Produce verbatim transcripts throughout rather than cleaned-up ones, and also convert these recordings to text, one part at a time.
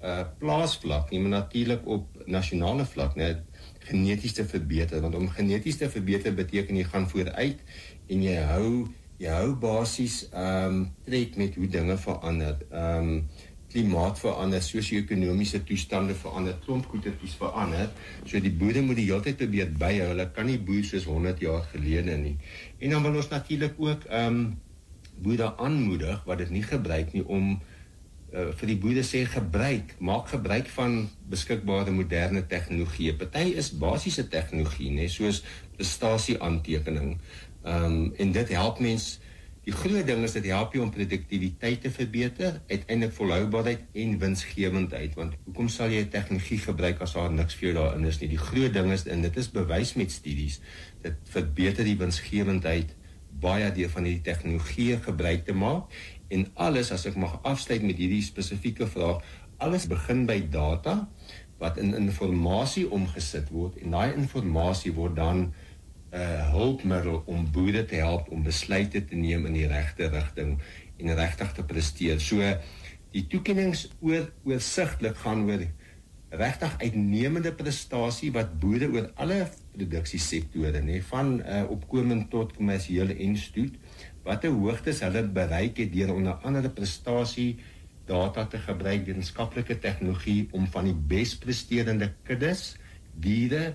uh, plaasvlak nie, maar natuurlik op nasionale vlak, nee, geneties te verbeter, want om geneties te verbeter beteken jy gaan vooruit en jy hou, jy hou basies um, tred met hoe dinge verander, um, klimaat verander, sosio-ekonomiese toestande verander, klompgoedertjies verander, so die boere moet die hele tyd probeer byhou, hulle kan nie boer soos honderd jaar gelede nie. En dan wil ons natuurlik ook um, boere aanmoedig, wat dit nie gebruik nie, om uh, vir die boere sê, gebruik, maak gebruik van beskikbare moderne tegnologie. Party is basiese tegnologie, nee, soos prestasieaantekening, um, en dit help mens. Die groot ding is, dit help jy om produktiwiteit te verbeter, uiteindelik volhoubaarheid en winsgewendheid, want hoekom sal jy tegnologie gebruik as daar niks vir jou daarin is nie? Die groot ding is, en dit is bewys met studies, dit verbeter die winsgewendheid baie deur van die tegnologie gebruik te maak, en alles, as ek mag afsluit met hierdie spesifieke vraag, alles begin by data, wat in informasie omgesit word, en daai informasie word dan Uh, hulpmiddel om boere te help om besluite te neem in die regte rigting en regtig te presteer. So, die toekennings oor, oorsigtelik gaan oor regtig uitnemende prestasie wat boere oor alle produksiesektore, nee, van uh, opkomend tot kommersiële en stoet, wat 'n hoogtes hulle bereik het deur onder andere prestasie data te gebruik, wetenskaplike tegnologie om van die bes presterende kuddes, diere,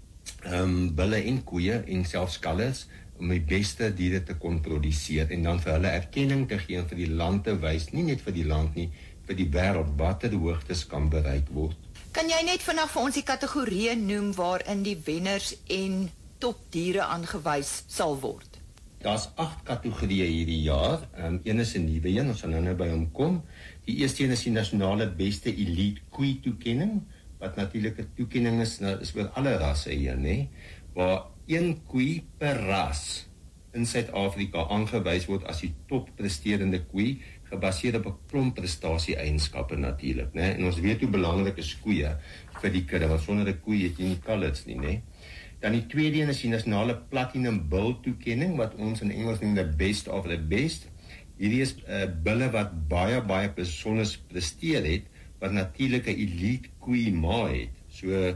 Um, bulle en koeie en selfs kalvers om die beste diere te kon produseer en dan vir hulle erkenning te gee en vir die land te wys, nie net vir die land nie, vir die wêreld wat die hoogtes kan bereik word. Kan jy net vanaf vir ons die kategorieë noem waarin die wenners en topdiere aangewys sal word? Daar's agt kategorieë hierdie jaar. Um, een is 'n nuwe een, ons gaan nou by hom kom. Die eerste een is die nasionale beste elite koei toekenning, wat natuurlik 'n toekenning is, nou, is vir alle rasse hier, nee, waar een koei per ras in Suid-Afrika aangewys word as die top presterende koei, gebaseer op 'n klomp prestasie-eienskappe natuurlik, nee, en ons weet hoe belangrik is koeie vir die kudde, want sonder 'n koei het jy nie kalvers nie, nee. Dan die tweede een is die nasionale platinum bull toekenning, wat ons in Engels noem the best of the best. Hierdie is uh, bulle wat baie, baie besonder presteer het, wat natuurlik 'n elite koei ma het. So,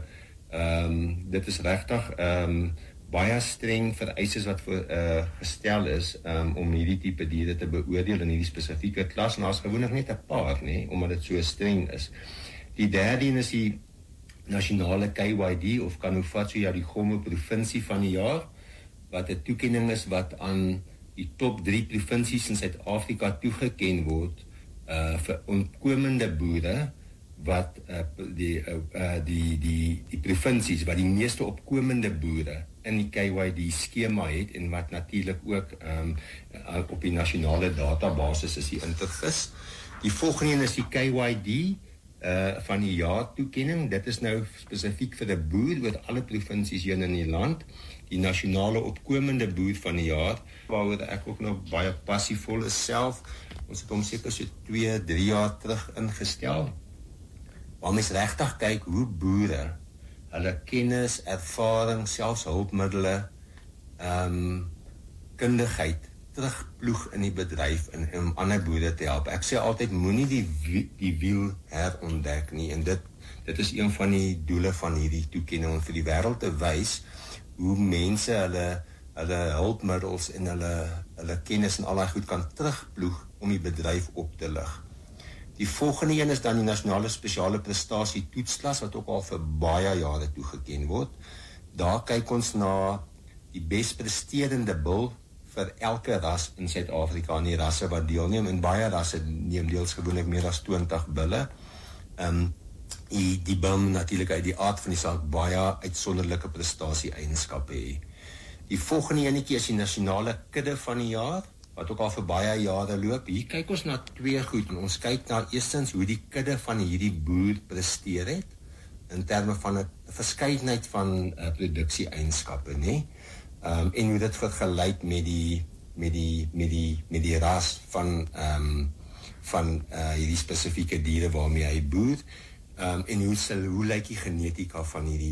um, dit is regtig um, baie streng vereistes wat voor, uh, gestel is um, om hierdie tipe diere te beoordeel in hierdie spesifieke klas, en daar's gewoonlik net 'n paar, nee, omdat dit so streng is. Die derde een is die nasionale K Y D of Kanufatsu Yadigomo provinsie van die jaar, wat 'n toekenning is wat aan die top drie provinsies in Suid-Afrika toegeken word, Uh, vir ontkomende boere wat uh, die, uh, uh, die, die, die provinsies wat die meeste opkomende boere in die K Y D skema het en wat natuurlik ook um, uh, op die nasionale databasis is die intervis. Die volgende is die K Y D uh, van die jaar toekenning. Dit is nou spesifiek vir 'n boer oor alle provinsies hier in die land. Die nasionale opkomende boer van die jaar, waaroor ek ook nog baie passievol is self. Ons het hom seker so twee, drie jaar terug ingestel, waar mens regtig kyk hoe boere hulle kennis, ervaring, selfs hulpmiddele, um, kundigheid terugploeg in die bedryf en om ander boere te help. Ek sê altyd, moenie die, die wiel herontdek nie, en dit, dit is een van die doele van hierdie toekenning, om vir die wêreld te wys hoe mense hulle, hulle hulpmiddels en hulle, hulle kennis en al daai goed kan terugploeg om die bedryf op te lig. Die volgende een is dan die nasionale spesiale prestasie toetsklas, wat ook al vir baie jare toegeken word. Daar kyk ons na die best presterende bul vir elke ras in Suid-Afrika, en die rasse wat deelneem, en baie rasse neem deels gewoonlik meer as twintig bulle. Um, die, die bul natuurlik uit die aard van die saak baie uitsonderlike prestasie-eienskappe hê. Die volgende enetjie is die nasionale kudde van die jaar, wat ook al vir baie jare loop. Hier kyk ons na twee goed, en ons kyk na eerstens hoe die kudde van hierdie boer presteer het, in terme van 'n verskeidenheid van uh, produksie-eienskappe, nee? Um, en hoe dit vergelyk met die, met die, met die, met die ras van, um, van uh, hierdie spesifieke diere waarmee hy boer, um, en hoe, sal, hoe lyk die genetika van hierdie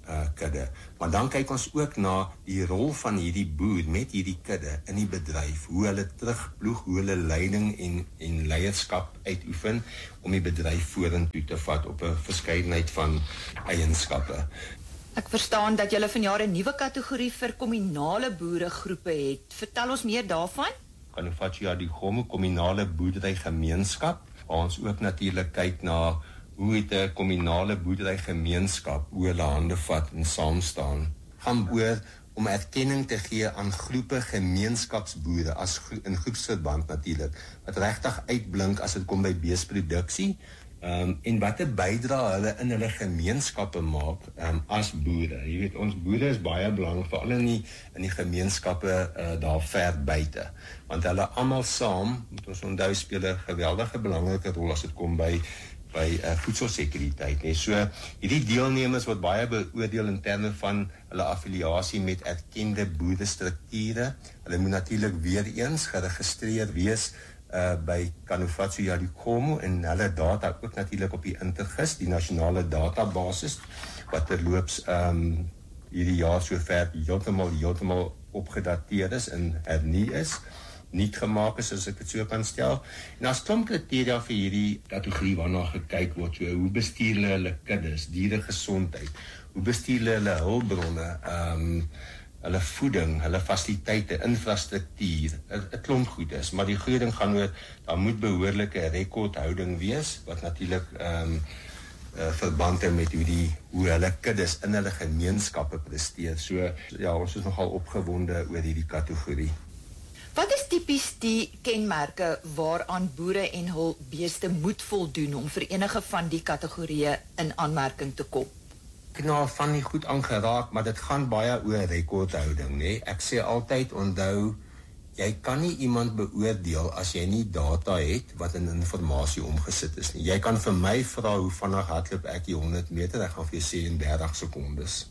uh, kudde. Maar dan kyk ons ook na die rol van hierdie boer met hierdie kudde in die bedryf, hoe hulle terugploeg, hoe hulle leiding en, en leierskap uitoefen om die bedryf vorentoe te vat op 'n verskeidenheid van eienskappe. Ek verstaan dat julle vanjaar 'n nuwe kategorie vir kommunale boeregroepe het. Vertel ons meer daarvan. Kanufatsu Yadikgomo kommunale boerderygemeenskap, waar ons ook natuurlik kyk na hoe het 'n kommunale boerderygemeenskap hoe hulle hande vat en saam staan. Gaan oor om erkenning te gee aan groepe gemeenskapsboere as gro in groepsverband natuurlik, wat regtig uitblink as dit kom by beesproduksie. Um, en wat 'n bydrae hulle in hulle gemeenskappe maak um, as boere. Jy weet, ons boere is baie belangrik, veral in die, in die gemeenskappe uh, daar ver buite. Want hulle almal saam, moet ons onthou, speel 'n geweldige belangrike rol as dit kom by by uh, voedselsekuriteit. Nee. So, hierdie deelnemers word baie beoordeel in terme van hulle affiliasie met erkende boerestrukture. Hulle moet natuurlik weer eens geregistreer wees Uh, by Kanufatsu Yadikgomo en hulle data ook natuurlik op die Intergis, die nasionale databasis, wat terloops um, hierdie jaar sover heeltemal heeltemal opgedateer is en hernie is, niet gemaak is, as ek dit so kan stel. En as klomp kriteria vir hierdie kategorie waarna gekyk word, so hoe bestuur hulle hulle kuddes, dieregesondheid, hoe bestuur hulle hulle hulpbronne, um, hulle voeding, hulle fasiliteite, infrastruktuur, 'n klomp goed is, maar die goeie ding gaan oor, daar moet behoorlike rekordhouding wees, wat natuurlik um, uh, verband hou met hoe die hoe hulle kuddes in hulle gemeenskappe presteer. So ja, ons is nogal opgewonde oor hierdie kategorie. Wat is tipies die kenmerke waaraan boere en hul beeste moet voldoen om vir enige van die kategorieë in aanmerking te kom? Ek nou van nie goed aangeraak, maar dit gaan baie oor rekordhouding, nee. Ek sê altyd, onthou, jy kan nie iemand beoordeel as jy nie data het wat in informasie omgesit is nie. Jy kan vir my vra hoe vinnig hardloop ek die honderd meter, ek gaan vir jou sê in dertig sekondes.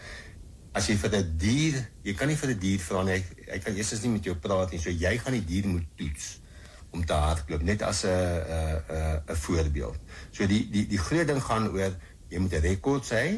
As jy vir 'n dier, jy kan nie vir 'n dier vra nie, hy kan eers nie met jou praat nie, so jy gaan die dier moet toets om te hardloop, net as 'n 'n 'n voorbeeld. So die die die groot ding gaan oor, jy moet 'n rekord hê.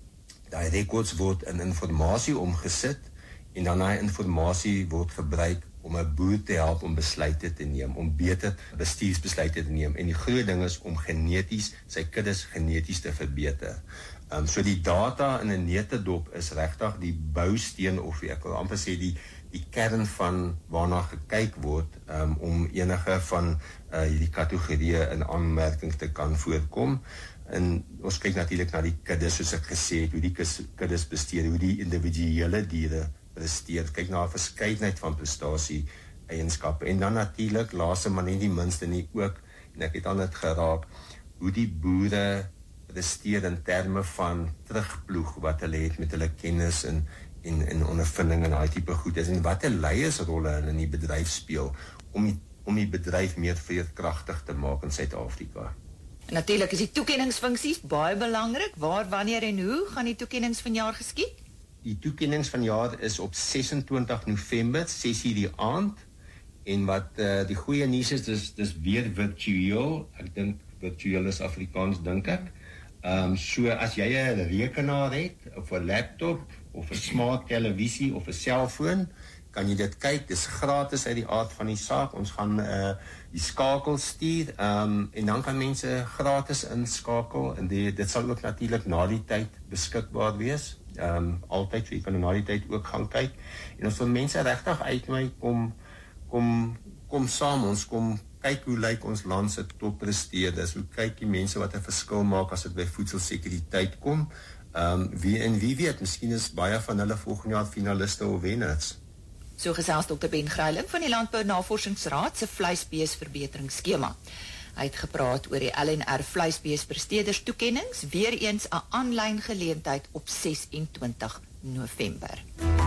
Daai rekords word in informasie omgesit en dan daai informasie word gebruik om 'n boer te help om besluite te neem, om beter bestuursbesluite te neem. En die groot ding is om geneties, sy kuddes geneties te verbeter. Um, so die data in 'n neutedop is regtig die bousteen, of ek wil amper sê die die kern van waarna gekyk word um, om enige van uh, hierdie kategorieë in aanmerking te kan voorkom. En ons kyk natuurlik na die kuddes, soos ek gesê het, hoe die kuddes bestuur, hoe die individuele diere presteer, kyk na 'n verskeidenheid van prestasie eienskappe. En dan natuurlik, laaste maar nie die minste nie ook, en ek het al net geraak, hoe die boere presteer in terme van terugploeg wat hulle het met hulle kennis en en en ondervinding en daai tipe goed is, en watter leiersrolle hulle in die bedryf speel om die, om die bedryf meer veerkragtig te maak in Suid-Afrika. En natuurlik is die toekenningsfunksies baie belangrik. Waar, wanneer en hoe gaan die toekennings vanjaar geskied? Die toekennings vanjaar is op ses en twintig November, ses uur die aand. En wat uh, die goeie nuus is, dis dis weer virtueel. Ek dink virtueel is Afrikaans, dink ek. Um, so as jy 'n rekenaar het, of 'n laptop, of 'n smart televisie, of 'n selfoon, kan jy dit kyk. Dis gratis uit die aard van die saak. Ons gaan uh, die skakel stuur, um, en dan kan mense gratis inskakel, en die, dit sal ook natuurlik na die tyd beskikbaar wees. Um, altyd, so jy kan na die tyd ook gaan kyk. En ons wil mense regtig uitnooi, kom, kom, kom saam, ons kom kyk hoe lyk ons land se toppresteerders, hoe kyk die mense wat 'n verskil maak as dit by voedselsekuriteit kom. Um, wie en wie weet, miskien is baie van hulle volgende jaar finaliste of wenners. So gesels dokter Ben Greiling van die Landbou Navorsingsraad se vleisbeesverbeteringsskema. Hy het gepraat oor die L N R vleisbeespresteerders toekennings, weer eens 'n aanlyn geleentheid op ses en twintig November.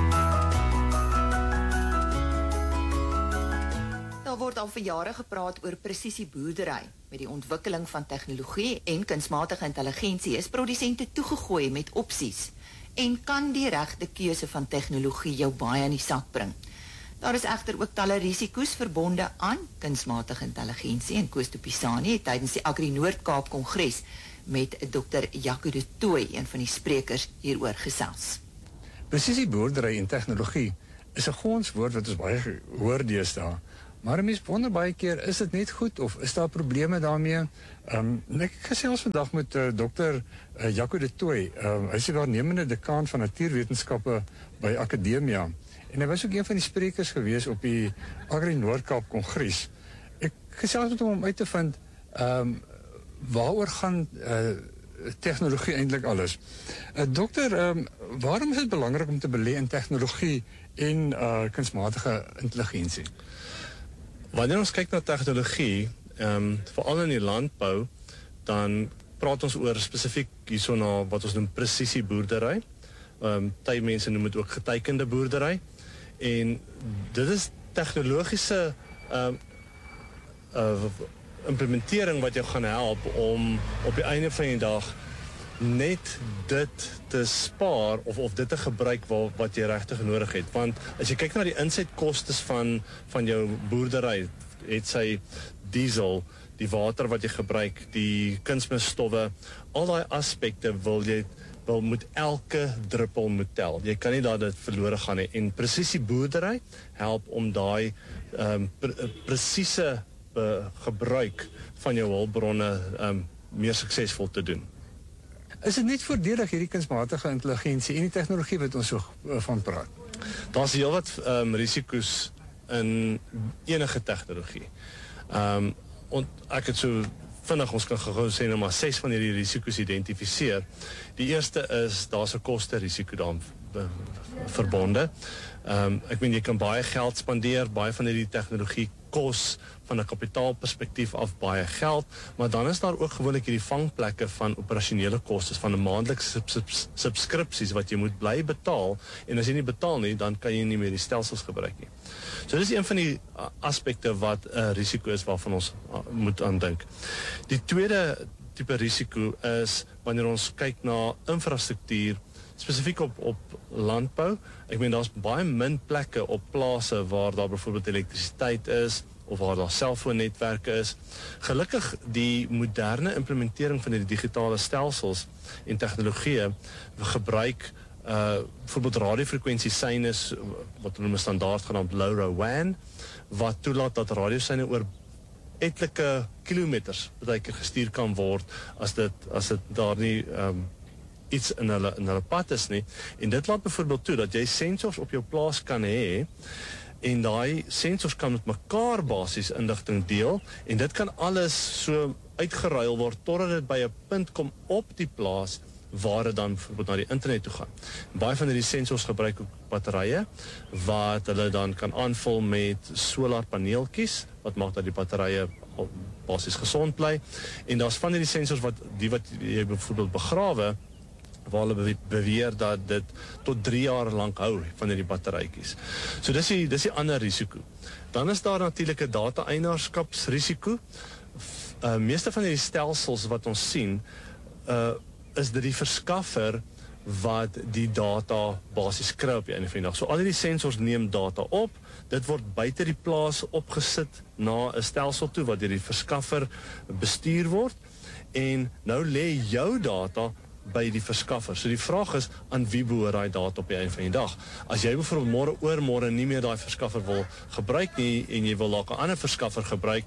Daar word al vir jare gepraat oor presisieboerdery. Met die ontwikkeling van tegnologie en kunsmatige intelligensie is produsente toegegooi met opsies en kan die regte keuse van tegnologie jou baie in die sak bring. Daar is egter ook talle risiko's verbonde aan kunsmatige intelligensie, en Koos de Pisani het tydens die Agri Noord-Kaap Kongres met dokter Jaco de Tooy, een van die sprekers hieroor gesels. Presisieboerdery en tegnologie is 'n gonswoord wat ons baie hoor deesdae. Maar 'n mens wonder baie keer, is dit net goed of is daar probleme daarmee? Um, ek gesels vandag met uh, dokter uh, Jaco de Tooy. Uh, hy is die waarnemende dekaan van natuurwetenskappe by Akademia. En hy was ook een van die sprekers gewees op die Agri Noord-Kaap Kongres. Ek gesels met hom om uit te vind um, waaroor gaan uh, tegnologie eintlik alles. Uh, dokter, um, waarom is dit belangrik om te belê in tegnologie en uh, kunsmatige intelligensie? Wanneer ons kyk na tegnologie, um, veral in die landbou, dan praat ons oor spesifiek hierso na wat ons noem presisieboerdery. Um, Party mense noem dit ook getekende boerdery. En dit is tegnologiese um, uh, implementering wat jou gaan help om op die einde van die dag net dit te spaar of, of dit te gebruik wat, wat jy regtig nodig het. Want as jy kyk na die insetkostes van, van jou boerdery, het sy diesel, die water wat jy gebruik, die kunsmisstowwe, al die aspekte wil jy wil moet elke druppel moet tel. Jy kan nie daar dit verlore gaan nie. En presisieboerdery help om daai um, pre presiese uh, gebruik van jou hulpbronne um, meer suksesvol te doen. Is dit net voordelig hierdie kunsmatige intelligensie en die tegnologie wat ons so uh, van praat? Daar's heelwat um, risiko's in enige tegnologie. Um, ont, ek het so vinnig, ons kan gou sê nou maar ses van hierdie risiko's identifiseer. Die eerste is, daar's 'n koste-risiko daaraan verbonde. Um, ek meen, jy kan baie geld spandeer, baie van hierdie tegnologie kos van 'n kapitaalperspektief af baie geld, maar dan is daar ook gewoonlik hierdie vangplekke van operasionele kostes, van 'n maandelikse sub sub subskripsies wat jy moet bly betaal, en as jy nie betaal nie, dan kan jy nie meer die stelsels gebruik nie. So dis een van die uh, aspekte wat 'n uh, risiko is waarvan ons uh, moet aandink. Die tweede tipe risiko is wanneer ons kyk na infrastruktuur, spesifiek op, op landbou. Ek meen, daar's baie min plekke op plase waar daar byvoorbeeld elektrisiteit is, of waar daar selfoonnetwerke is. Gelukkig die moderne implementering van die digitale stelsels en tegnologieë gebruik uh, byvoorbeeld radiofrekwensie syne, wat hulle noem standaard genaamd LoRaWAN, wat toelaat dat radiosyne oor etlike kilometers baie keer gestuur kan word as dit as dit daar nie um, iets in hulle, in hulle pad is nie. En dit laat byvoorbeeld toe dat jy sensors op jou plaas kan hê, en daai sensors kan met mekaar basies inligting deel, en dit kan alles so uitgeruil word totdat dit by 'n punt kom op die plaas waar dit dan byvoorbeeld na die internet toe gaan. Baie van hierdie sensors gebruik ook batterye wat hulle dan kan aanvul met solarpaneeltjies wat maak dat die batterye basies gesond bly. En daar's van hierdie sensors wat die wat jy byvoorbeeld begrawe, waar hulle beweer dat dit tot drie jaar lank hou van hierdie batterytjies. So dis die, dis die ander risiko. Dan is daar natuurlik 'n data-eienaarskapsrisiko. Uh, meeste van hierdie stelsels wat ons sien, uh, is dit die verskaffer wat die data basies kry op die einde van die dag. So al hierdie sensors neem data op, dit word buite die plaas opgesit na 'n stelsel toe wat deur die verskaffer bestuur word, en nou lê jou data by die verskaffer. So die vraag is, aan wie behoort daai data op die einde van die dag? As jy byvoorbeeld môre oor môre nie meer daai verskaffer wil gebruik nie, en jy wil dalk 'n ander verskaffer gebruik,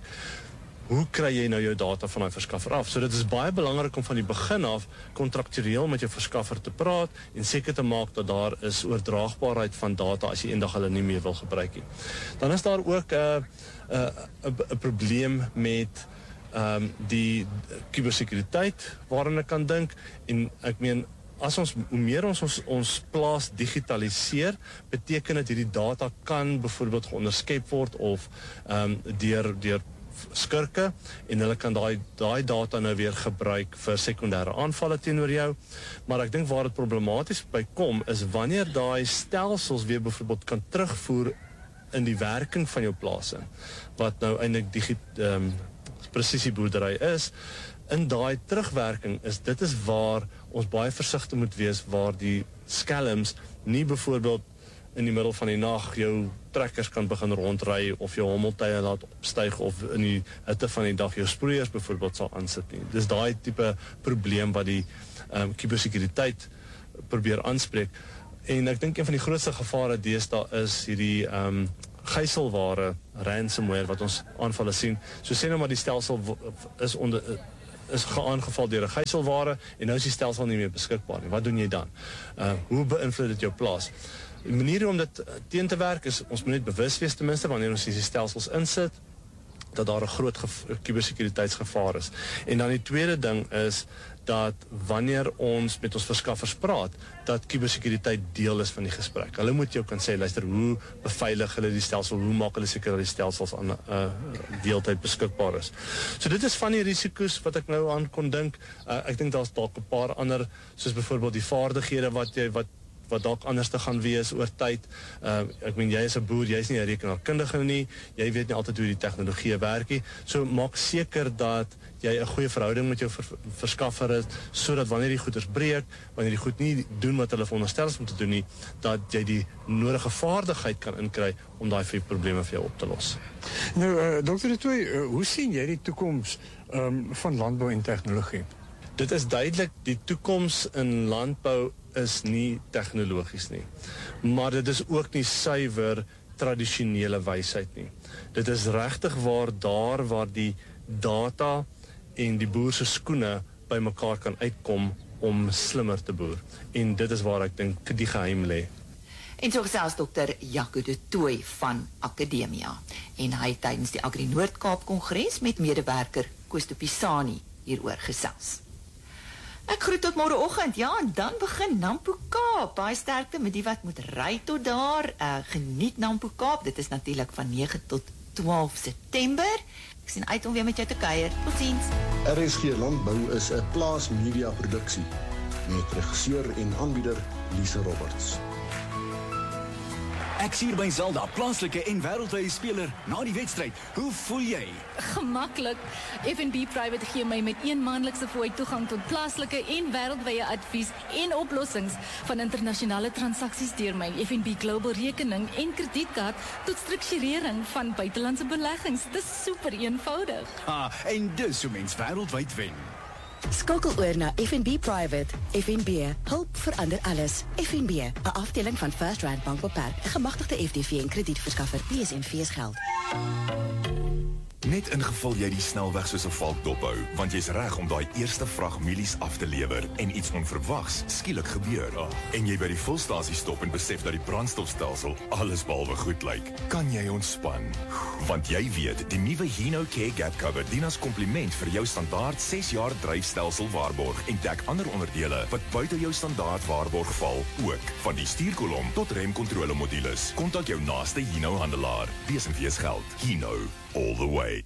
hoe kry jy nou jou data van daai verskaffer af? So dit is baie belangrik om van die begin af kontraktueel met jou verskaffer te praat en seker te maak dat daar is oordraagbaarheid van data as jy eendag hulle nie meer wil gebruik nie. Dan is daar ook 'n uh, 'n uh, 'n probleem met Um, die kubersekuriteit waarin ek kan dink, en ek meen, as ons, hoe meer ons ons, ons plaas digitaliseer, beteken dit hierdie data kan byvoorbeeld geonderskep word of um, deur, deur skurke, en hulle kan daai daai data nou weer gebruik vir sekondêre aanvalle teenoor jou. Maar ek dink waar dit problematies by kom, is wanneer daai stelsels weer byvoorbeeld kan terugvoer in die werking van jou plase, wat nou eintlik digit um, presisieboerdery is. In daai terugwerking is dit is waar ons baie versigtig moet wees, waar die skelms nie byvoorbeeld in die middel van die nag jou trekkers kan begin rondry of jou hommeltuie laat opstyg of in die hitte van die dag jou sproeiers byvoorbeeld sal aansit nie. Dis daai tipe probleem wat die um, kubersekuriteit probeer aanspreek. En ek dink een van die grootste gevare deesdae is hierdie um, gijselware ransomware wat ons aanvalle sien. So sê nou maar die stelsel is onder is geaangeval deur 'n gijselware en nou is die stelsel nie meer beskikbaar nie. Wat doen jy dan? Uh, hoe beïnvloed dit jou plaas? Die manier om dit teen te werk is, ons moet net bewus wees ten minste wanneer ons hierdie stelsels insit, dat daar 'n groot kubersekuriteitsgevaar is. En dan die tweede ding is dat wanneer ons met ons verskaffers praat, dat kubersekuriteit deel is van die gesprek. Hulle moet jou kan sê, luister, hoe beveilig hulle die stelsel, hoe maak hulle seker dat die stelsels aan uh, deeltyd beskikbaar is. So dit is van die risiko's wat ek nou aan kon dink. Uh, ek dink daar's dalk 'n paar ander, soos byvoorbeeld die vaardighede wat jy wat wat dalk anders te gaan wees oor tyd. Uh, ek meen, jy is 'n boer, jy is nie 'n rekenaarkundige nie, jy weet nie altyd hoe die tegnologie werk nie. So maak seker dat jy 'n goeie verhouding met jou ver, verskaffer is, sodat wanneer die goeders breek, wanneer die goed nie doen wat hulle veronderstel is om te doen nie, dat jy die nodige vaardigheid kan inkry om daai probleme vir jou op te los. Nou, uh, dokter De Tooy, uh, hoe sien jy die toekoms um, van landbou en tegnologie? Dit is duidelik, die toekoms in landbou is nie tegnologies nie. Maar dit is ook nie suiwer tradisionele wysheid nie. Dit is regtig waar daar waar die data en die boer se skoene by mekaar kan uitkom om slimmer te boer. En dit is waar ek dink die geheim lê. En so gesels dokter Jaco De Tooy van Akademia. En hy tydens die Agri Noord-Kaap Kongres met medewerker Koos de Pisani hieroor gesels. Ek groet tot môreoggend. Ja, en dan begin Nampo Kaap. Baie sterkte met die wat moet ry tot daar. Uh, geniet Nampo Kaap. Dit is natuurlik van nege tot twaalf September. Ek sien uit om weer met jou te kuier. Totsiens. R S G Landbou is 'n plaas media produksie met regisseur en aanbieder Lise Roberts. Ek sien by Zelda, plaaslike en wêreldwye speler na die wedstryd. Hoe voel jy? Gemaklik. F en B Private gee my met een maandelikse fooi toegang tot plaaslike en wêreldwye advies en oplossings van internasionale transaksies deur my F en B Global rekening en kredietkaart tot strukturering van buitelandse beleggings. Dis super eenvoudig. Ha, en dis hoe mens wêreldwyd wen. Skakel oor na F en B Private. F en B, hulp verander alles. F en B, 'n afdeling van First Rand Bank Beperk, 'n gemagtigde F D V en kredietverskaffer. P S en V S geld. Net ingevul jy die snelweg soos 'n valk dophou, want jy's reg om daai eerste vrag mielies af te lewer en iets onverwags skielik gebeur. Oh. En jy by die fulstasie stop en besef dat die brandstofstelsel alles behalwe goed lyk. Kan jy ontspan? Want jy weet, die nuwe Hino Care Gap Cover dien as kompliment vir jou standaard ses jaar dryfstelsel waarborg en dek ander onderdele wat buite jou standaard waarborg val ook, van die stuurkolom tot remkontrole modules. Kontak jou naaste Hino handelaar. Wees en wees geld. Hino, all the way.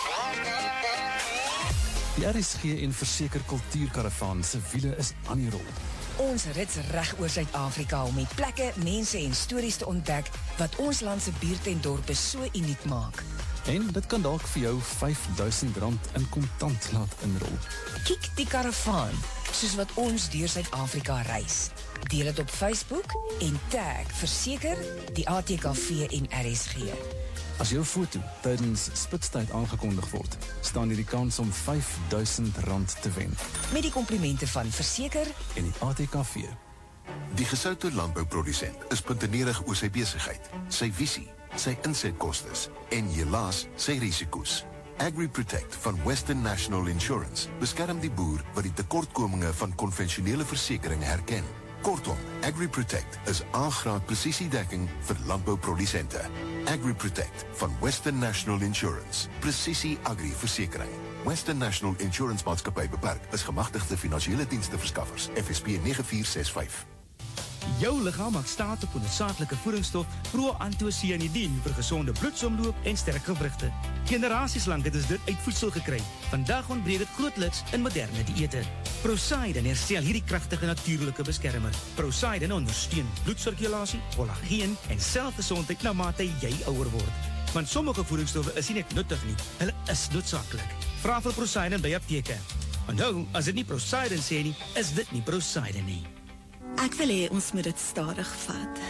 Die R S G en Verseker Kultuurkaravaan se wiele is aan die rol. Ons rits reg oor Suid-Afrika om met plekke, mense en stories te ontdek wat ons land se buurte en dorpe so uniek maak. En dit kan dalk vir jou vyf duisend rand in kontant laat inrol. Kyk die karavaan, soos wat ons deur Suid-Afrika reis. Deel dit op Facebook en tag Verseker, die A T K V en R S G. As jou foto tydens spitstyd aangekondig word, staan jy die kans om vyf duisend rand te wen. Met die komplimente van Verseker en die A T K V. Die gesoute landbouprodusent is puntenerig oor sy besigheid, sy visie, sy insetkostes en helaas sy risiko's. AgriProtect van Western National Insurance beskerm die boer wat die tekortkominge van konvensionele versekering herken. Kortom, AgriProtect is A-graad presisiedekking vir landbouprodusente. AgriProtect van Western National Insurance. Presisie agri-versekering. Western National Insurance Maatskappy Beperk is gemagtigde finansiële dienste verskaffers. F S P nege vier ses vyf. Jou liggaam maak staat op 'n noodsaaklike voedingsstof proantocyanidin vir gesonde bloedsomloop en sterk gewrigte. Generasies lank het ons dit uit voedsel gekry. Vandag ontbreek dit grootliks in moderne dieete. Prosaiden herstel hierdie kragtige natuurlike beskermer. Prosaiden ondersteun bloedsirkulasie, kollageen en selfgesondheid na mate jy ouer word. Want sommige voedingsstowwe is nie net nuttig nie, hulle is noodsaaklik. Vra vir Prosaiden by apteke. Onthou, as dit nie Prosaiden sê nie, is dit nie Prosaiden nie. Ek wil hê ons moet dit stadig vat.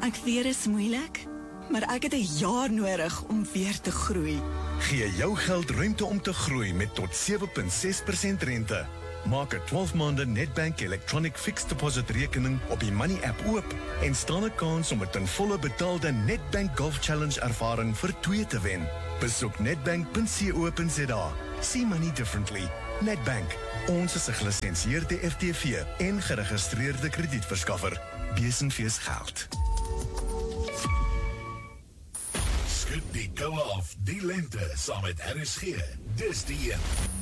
Ek weet dit is moeilik, maar ek het 'n jaar nodig om weer te groei. Gee jou geld ruimte om te groei met tot sewe komma ses persent rente. Maak 'n twaalf maande Nedbank Electronic Fixed Deposit rekening op die Money app oop en staan 'n kans om 'n ten volle betaalde Nedbank Golf Challenge ervaring vir twee te wen. Besoek nedbank punt co punt za. See money differently. Nedbank. Ons is 'n gelisensieerde F T V en geregistreerde kredietverskaffer. Besenfees geld. Skud die koue af, die lente saam met R S G. Dis die een.